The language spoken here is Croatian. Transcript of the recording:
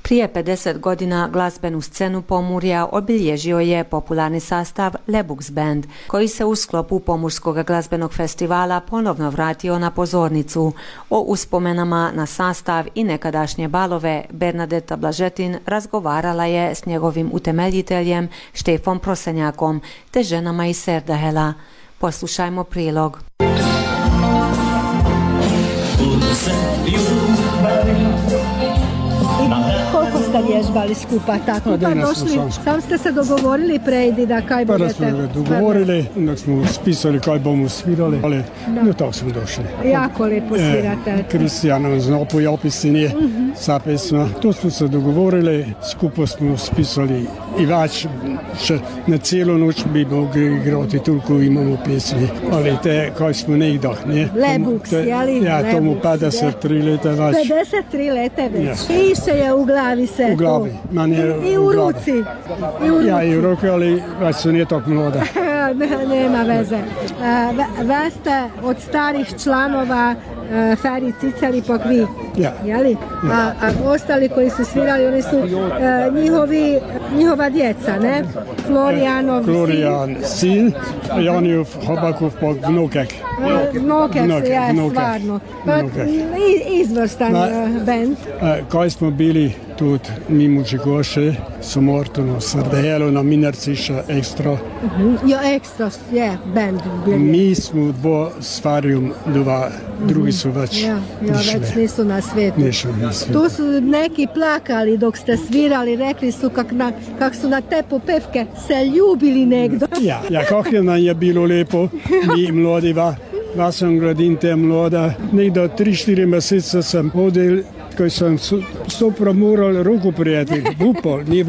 Prije 50 godina glazbenu scenu Pomurja obilježio je popularni sastav Lebuks Band, koji se u sklopu Pomurskog glazbenog festivala ponovno vratio na pozornicu. O uspomenama na sastav i nekadašnje balove Bernadeta Blažetin razgovarala je s njegovim utemeljiteljem Štefom Prosenjakom te ženama iz Serdahela. Poslušajmo prilog. Koliko ste vježbali skupa tako? Pa došli, sam ste se dogovorili prejdi da kaj budete? Pa da smo dogovorili, onda smo spisali kaj bomo svirali, ali no tako smo došli. Jako lijepo svirate. Kristijan znao po opisini sa pesma. To smo se dogovorili, skupo smo spisali i več, še na celo noč bi mogli igrati, toliko imamo pesmi. Ali te, kaj smo nekdo, ne? Lebuks, jeli? Ja, tomu 53 leta več. 53 leta več. I še je u glavi se. U glavi. I u ruci. Ja, i u ruci, ali već su nije tako mlada. Nema veze. Ve ste od starih članova Feri Ciceli pak vi, jeli? A ostali koji su svirali, oni su njihova djeca, ne? Florijan sin, Janijov Hobakov pak vnukek. Vnukek, stvarno. Izvrstan band. Kaj smo bili tudi mimo Žigoše, so Mortono, Sardahelo, na Minarciša, Ekstra. Ja, Ekstra je band. Mi smo dvo s Farijom, drugi su već već nisu na svijetu. Tu su neki plakali dok ste svirali, rekli su kak su na te popevke se ljubili nekdo. Ja, kak je nam je bilo lepo, mi mladi vas sam gledin te mlada, nekdo 3-4 mesece sem hodil, ko sem so moral ruku prijeti, upal,